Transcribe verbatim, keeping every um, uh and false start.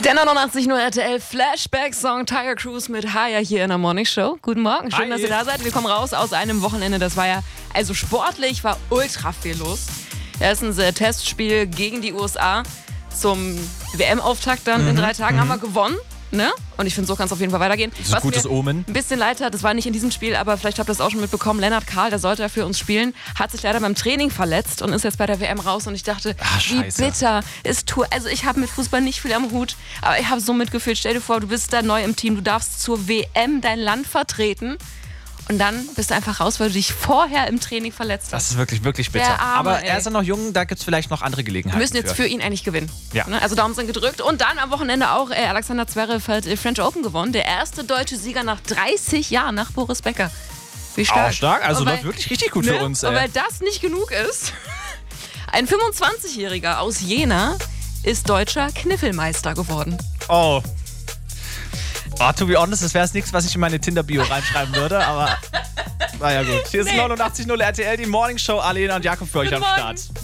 Der neunundachtzig Komma null R T L Flashback-Song Tiger Cruise mit Haya hier in der Morning Show. Guten Morgen, schön, Hi. dass ihr da seid. Wir kommen raus aus einem Wochenende, das war ja, also sportlich war ultra viel los. Erstens äh, Testspiel gegen die U S A zum W M-Auftakt dann Mhm. in drei Tagen Mhm. haben wir gewonnen. Ne? Und ich finde, so kann es auf jeden Fall weitergehen. Das ist ein gutes mir Omen. ein bisschen leid hat, das war nicht in diesem Spiel, aber vielleicht habt ihr das auch schon mitbekommen, Lennart Kahl, der sollte ja für uns spielen, hat sich leider beim Training verletzt und ist jetzt bei der W M raus. Und ich dachte, Ah, wie scheiße. bitter ist Tour. Also ich habe mit Fußball nicht viel am Hut, aber ich habe so mitgefühlt. Stell dir vor, du bist da neu im Team, du darfst zur W M dein Land vertreten. Und dann bist du einfach raus, weil du dich vorher im Training verletzt Das hast. ist wirklich, wirklich bitter. Der Arme, Aber ey. er ist ja noch jung, da gibt es vielleicht noch andere Wir Gelegenheiten. müssen jetzt für ihn eigentlich gewinnen. Ja. Ne? Also Daumen sind gedrückt. Und dann am Wochenende auch äh, Alexander Zverev hat äh, French Open gewonnen. Der erste deutsche Sieger nach dreißig Jahren, nach Boris Becker. Wie stark. Auch stark, also Und weil- läuft wirklich richtig gut ne? für uns. Und Ey. weil das nicht genug ist, ein fünfundzwanzigjähriger aus Jena ist deutscher Kniffelmeister geworden. Oh. Oh, to be honest, das wäre nichts, was ich in meine Tinder-Bio reinschreiben würde, aber naja gut. Hier ist Nee. neunundachtzig Komma null R T L, die Morning Show, Alena und Jakob für euch Guten am Morgen. Start.